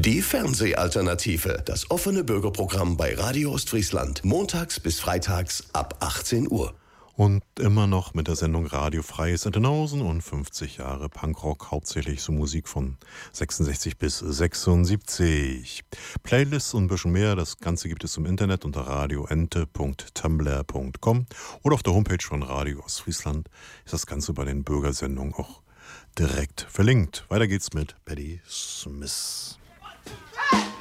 Die Fernsehalternative, das offene Bürgerprogramm bei Radio Ostfriesland, montags bis freitags ab 18 Uhr. Und immer noch mit der Sendung Radio Freies Entenhausen und 50 Jahre Punkrock, hauptsächlich so Musik von 66 bis 76. Playlists und ein bisschen mehr, das Ganze gibt es im Internet unter radioente.tumblr.com oder auf der Homepage von Radio Ostfriesland ist das Ganze bei den Bürgersendungen auch direkt verlinkt. Weiter geht's mit Patti Smith.